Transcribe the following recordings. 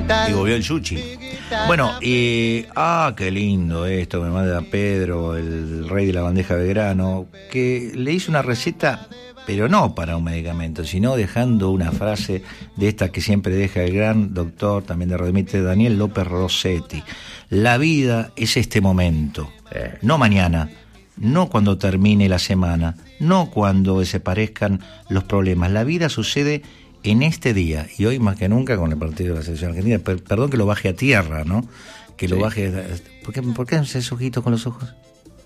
Digo, vio el sushi. Bueno, qué lindo esto me manda Pedro, el rey de la bandeja de grano, que le hizo una receta, pero no para un medicamento, sino dejando una frase de esta que siempre deja el gran doctor, también de Redemite, Daniel López Rossetti. La vida es este momento, no mañana, no cuando termine la semana, no cuando desaparezcan los problemas. La vida sucede en este día, y hoy más que nunca con el partido de la selección argentina. Perdón que lo baje a tierra, ¿no? Que lo baje. ¿Por qué haces ojitos con los ojos?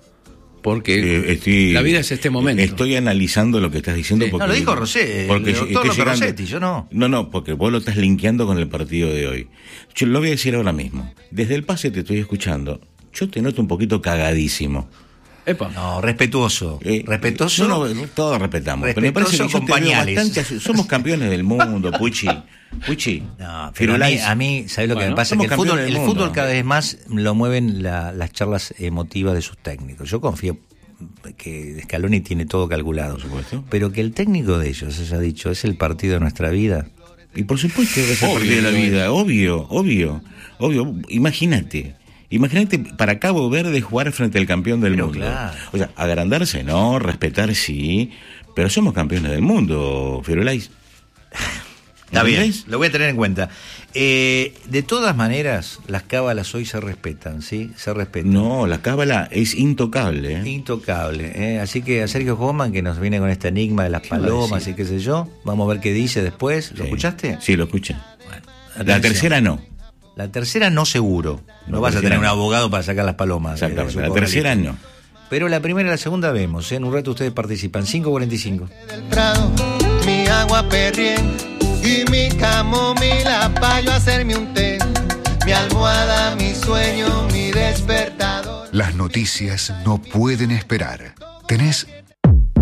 Porque la vida es este momento. Estoy analizando lo que estás diciendo. Sí. Porque, no, lo dijo Rosé, porque el doctor López Rossetti, yo no. No, porque vos lo estás linkeando con el partido de hoy. Yo lo voy a decir ahora mismo. Desde el pase te estoy escuchando. Yo te noto un poquito cagadísimo. Epa. No, respetuoso. Respetuoso. No, todos respetamos. Pero me parece que yo te veo bastante. Somos campeones del mundo, Puchi. No, pero a mí, ¿sabés lo que me pasa? Que el fútbol cada vez más lo mueven las charlas emotivas de sus técnicos. Yo confío que Scaloni tiene todo calculado, por supuesto, pero que el técnico de ellos haya dicho, es el partido de nuestra vida. Y por supuesto que es el partido de la vida, obvio. Imagínate para Cabo Verde jugar frente al campeón del mundo. Claro. O sea, agrandarse no, respetar sí, pero somos campeones del mundo, Firulais. Está bien, lo voy a tener en cuenta. De todas maneras, las cábalas hoy se respetan, ¿sí? Se respetan. No, la cábala es intocable. Intocable. Así que a Sergio Hoffman, que nos viene con este enigma de las palomas y qué sé yo, vamos a ver qué dice después. ¿Lo escuchaste? Sí, lo escuché. Bueno, la tercera no. La tercera no seguro. No vas a tener un abogado para sacar las palomas. Exactamente, la tercera no. Pero la primera y la segunda vemos. En un rato ustedes participan. 5:45. Del Prado, mi agua perrien y mi camomila pa' yo hacerme un té. Mi almohada, mi sueño, mi despertador. Las noticias no pueden esperar. Tenés